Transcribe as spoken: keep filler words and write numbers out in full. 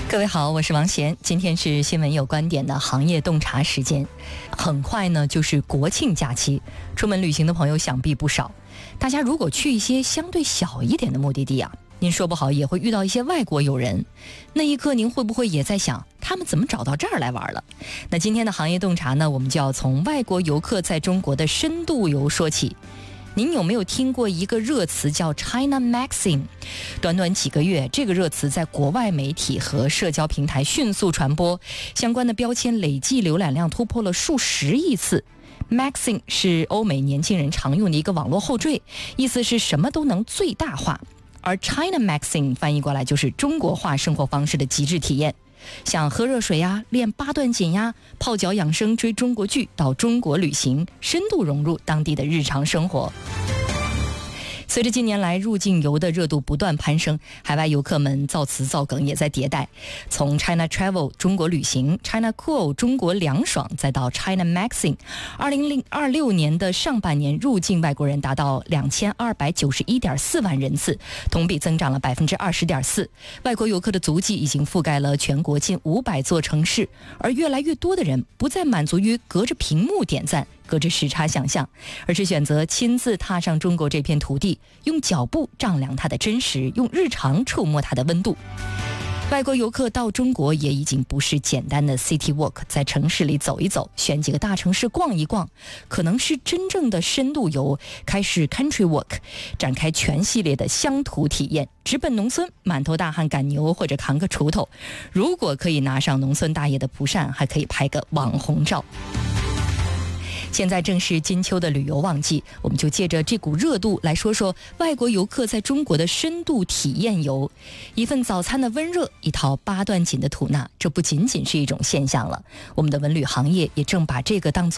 各位好，我是王贤，今天是新闻有观点的行业洞察时间。很快呢就是国庆假期，出门旅行的朋友想必不少。大家如果去一些相对小一点的目的地啊，您说不好也会遇到一些外国友人，那一刻您会不会也在想他们怎么找到这儿来玩了？那今天的行业洞察呢，我们就要从外国游客在中国的深度游说起。您有没有听过一个热词叫 China Maxing？ 短短几个月，这个热词在国外媒体和社交平台迅速传播，相关的标签累计浏览量突破了数十亿次。Maxing 是欧美年轻人常用的一个网络后缀，意思是什么都能最大化，而 China Maxing 翻译过来就是中国化生活方式的极致体验。像喝热水呀、练八段锦呀、泡脚养生、追中国剧，到中国旅行，深度融入当地的日常生活。随着近年来入境游的热度不断攀升，海外游客们造词造梗也在迭代。从 China Travel 中国旅行、China Cool 中国凉爽，再到 China Maxing， 二零二六年的上半年入境外国人达到两千二百九十一点四万人次，同比增长了百分之二十点四。外国游客的足迹已经覆盖了全国近五百座城市，而越来越多的人不再满足于隔着屏幕点赞，隔着时差想象，而是选择亲自踏上中国这片土地，用脚步丈量它的真实，用日常触摸它的温度。外国游客到中国也已经不是简单的 city walk， 在城市里走一走，选几个大城市逛一逛，可能是真正的深度游，开始 country walk， 展开全系列的乡土体验，直奔农村，满头大汗赶牛或者扛个锄头。如果可以拿上农村大爷的蒲扇，还可以拍个网红照。现在正是金秋的旅游旺季，我们就借着这股热度来说说外国游客在中国的深度体验游。一份早餐的温热，一套八段锦的吐纳，这不仅仅是一种现象了。我们的文旅行业也正把这个当作